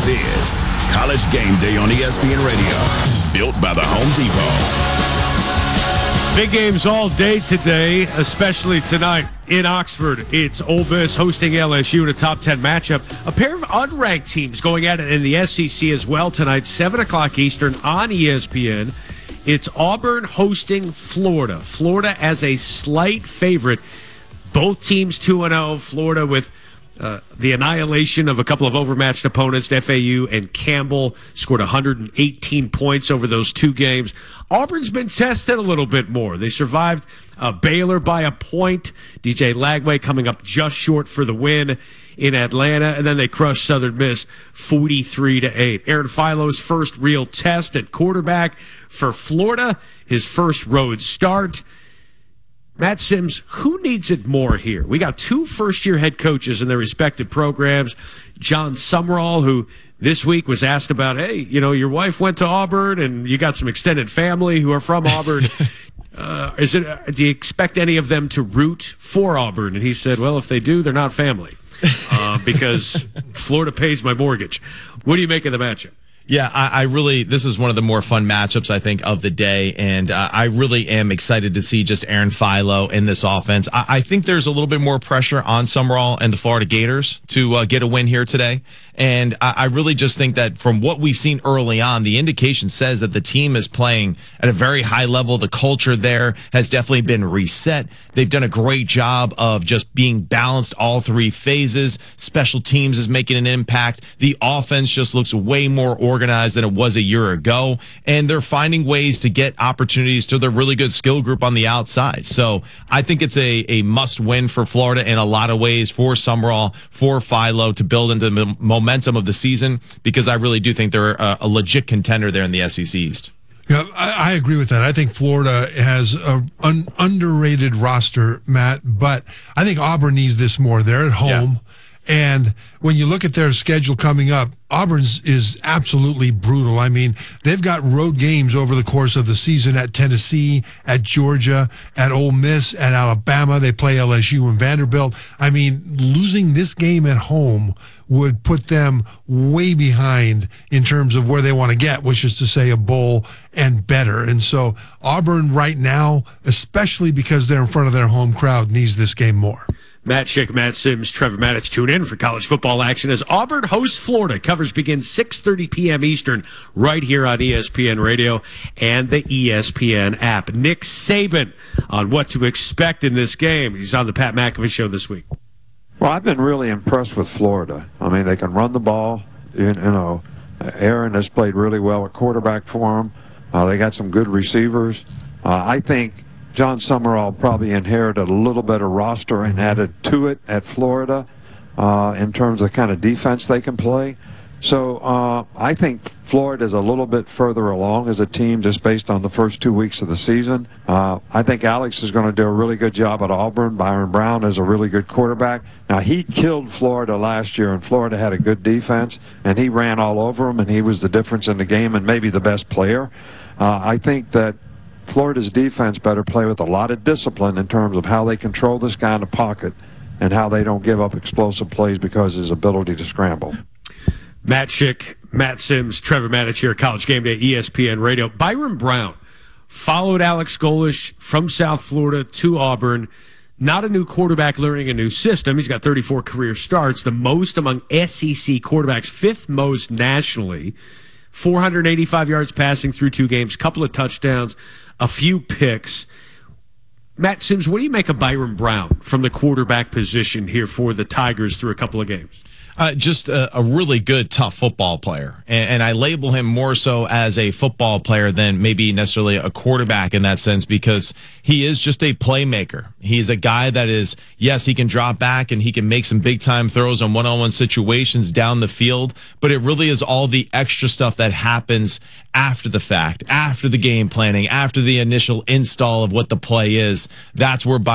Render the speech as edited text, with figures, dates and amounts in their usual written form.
This is College Game Day on ESPN Radio, built by the Home Depot. Big games all day today, especially tonight in Oxford. It's Ole Miss hosting LSU in a top 10 matchup. A pair of unranked teams going at it in the SEC as well tonight, 7 o'clock Eastern on ESPN. It's Auburn hosting Florida. Florida as a slight favorite. Both teams 2-0. Florida with the annihilation of a couple of overmatched opponents. FAU and Campbell scored 118 points over those two games. Auburn's been tested a little bit more. They survived Baylor by a point. DJ Lagway coming up just short for the win in Atlanta, and then they crushed Southern Miss 43-8. Aaron Philo's first real test at quarterback for Florida, his first road start. Matt Sims, who needs it more here? We got two first-year head coaches in their respective programs. John Sumrall, who this week was asked about, hey, you know, your wife went to Auburn and you got some extended family who are from Auburn. Do you expect any of them to root for Auburn? And he said, well, if they do, they're not family because Florida pays my mortgage. What do you make of the matchup? Yeah, I really, this is one of the more fun matchups, I think, of the day, and I really am excited to see just Aaron Philo in this offense. I think there's a little bit more pressure on Sumrall and the Florida Gators to get a win here today, and I really just think that from what we've seen early on, the indication says that the team is playing at a very high level. The culture there has definitely been reset. They've done a great job of just being balanced all three phases. Special teams is making an impact. The offense just looks way more organized than it was a year ago, and they're finding ways to get opportunities to their really good skill group on the outside. So I think it's a must-win for Florida in a lot of ways, for Sumrall, for Philo, to build into the momentum of the season, because I really do think they're a legit contender there in the SEC East. Yeah, I agree with that. I think Florida has an underrated roster, Matt, but I think Auburn needs this more. They're at home. Yeah. And when you look at their schedule coming up, Auburn's is absolutely brutal. I mean, they've got road games over the course of the season at Tennessee, at Georgia, at Ole Miss, at Alabama. They play LSU and Vanderbilt. I mean, losing this game at home would put them way behind in terms of where they want to get, which is to say a bowl and better. And so Auburn right now, especially because they're in front of their home crowd, needs this game more. Matt Schick, Matt Sims, Trevor Maddich tune in for college football action as Auburn hosts Florida. Coverage begins 6:30 p.m. Eastern right here on ESPN Radio and the ESPN app. Nick Saban on what to expect in this game. He's on the Pat McAfee Show this week. Well, I've been really impressed with Florida. I mean, they can run the ball. You know, Aaron has played really well at quarterback for them. They got some good receivers. I think John Sumrall probably inherited a little better roster and added to it at Florida in terms of the kind of defense they can play. So I think Florida is a little bit further along as a team just based on the first 2 weeks of the season. I think Alex is going to do a really good job at Auburn. Byron Brown is a really good quarterback. Now, he killed Florida last year, and Florida had a good defense, and he ran all over them, and he was the difference in the game and maybe the best player. I think that Florida's defense better play with a lot of discipline in terms of how they control this guy in the pocket and how they don't give up explosive plays because of his ability to scramble. Matt Schick, Matt Sims, Trevor Maddich here at College Game Day, ESPN Radio. Byron Brown followed Alex Golesh from South Florida to Auburn. Not a new quarterback learning a new system. He's got 34 career starts, the most among SEC quarterbacks, fifth most nationally. 485 yards passing through two games, couple of touchdowns, a few picks. Matt Sims, what do you make of Byron Brown from the quarterback position here for the Tigers through a couple of games? Just a really good, tough football player. And I label him more so as a football player than maybe necessarily a quarterback in that sense, because he is just a playmaker. He's a guy that is, yes, he can drop back and he can make some big-time throws on one-on-one situations down the field, but it really is all the extra stuff that happens after the fact, after the game planning, after the initial install of what the play is. That's where